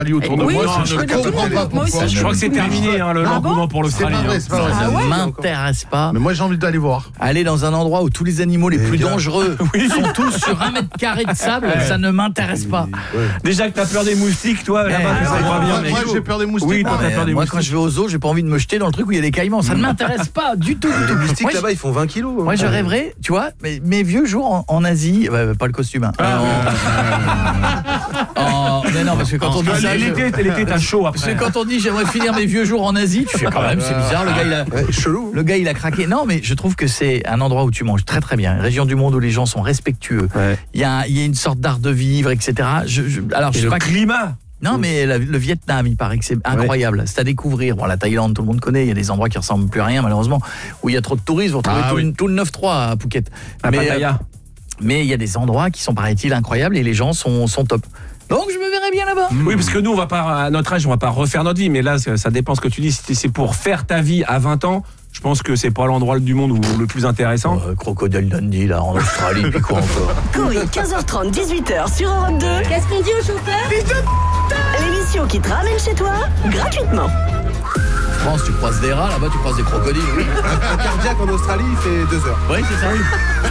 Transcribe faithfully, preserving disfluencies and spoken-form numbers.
autour de oui, moi, je, je je ne comprends comprends pas pas pourquoi. pourquoi. Je crois que c'est terminé hein, le Ah l'engouement bon pour l'Australie. C'est pas vrai, c'est pas vrai. Ah Ça ouais m'intéresse pas. Mais moi j'ai envie d'aller voir. Aller dans un endroit où tous les animaux les Mais plus bien. dangereux sont tous sur un mètre carré de sable, ça ne m'intéresse pas. Ouais. Déjà que t'as peur des moustiques, toi, là-bas, Eh, tu sais alors, pas bien. Moi, mais- moi, j'ai peur des moustiques. Oui, moi. toi, t'as Mais, peur des moi, moustiques. quand je vais au zoo, j'ai pas envie de me jeter dans le truc où il y a des caïmans. Ça ne m'intéresse pas du tout, du tout. Les moustiques Moi, je- là-bas, ils font vingt kilos. hein. Moi, je rêverais, tu vois, mes, mes vieux jours en, en Asie, ouais, pas le costume. Hein. Ah, En- en- mais non, parce que quand on dit Ah, ça, je- L'été, l'été, t'as chaud parce que après. quand on dit j'aimerais finir mes vieux jours en Asie, tu fais quand même, c'est bizarre. Le gars, il a, Ouais, chelou. le gars, il a craqué. Non, mais je trouve que c'est un endroit où tu manges très très bien. Une région du monde où les gens sont respectueux. Ouais. Il y a, il y a une sorte d'art de vivre, et cetera. Je, je- alors, je Et sais le pas. climat. Non, mais la- le Vietnam, il paraît que c'est incroyable. C'est à découvrir. Bon, la Thaïlande, tout le monde connaît. Il y a des endroits qui ressemblent plus à rien, malheureusement, où il y a trop de touristes. Vous retrouvez Ah tout, oui. le- tout le neuf trois à Phuket. À Mais, euh, Pattaya. mais il y a des endroits qui sont, paraît-il, incroyables et les gens sont, sont top. Donc, je me verrai bien là-bas. Oui, parce que nous, on va pas, à notre âge, on va pas refaire notre vie. Mais là, ça ça dépend ce que tu dis. Si c'est pour faire ta vie à vingt ans, je pense que c'est pas l'endroit du monde où le plus intéressant. Euh, Crocodile Dundee, là, en Australie, puis quoi encore. Coé, quinze heures trente, dix-huit heures sur Europe deux. Qu'est-ce qu'on dit au chauffeur? L'émission qui te ramène chez toi gratuitement. France, tu croises des rats, là-bas, tu croises des crocodiles. Oui, Un cardiaque en Australie, il fait deux heures. oui c'est ça.